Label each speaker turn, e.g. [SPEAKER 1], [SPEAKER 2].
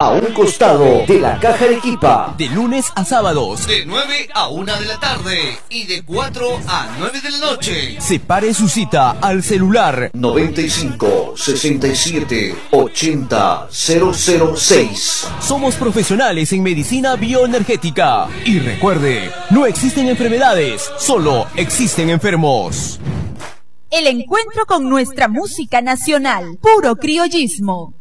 [SPEAKER 1] a un costado de la Caja Arequipa.
[SPEAKER 2] De lunes a sábados.
[SPEAKER 3] De 9 a 1 de la tarde y de 4 a 9 de la noche.
[SPEAKER 2] Separe su cita al celular
[SPEAKER 1] 95 67 80 006.
[SPEAKER 2] Somos profesionales en medicina bioenergética. Y recuerde, no existen enfermedades, solo existen enfermos.
[SPEAKER 4] El encuentro con nuestra música nacional, puro criollismo.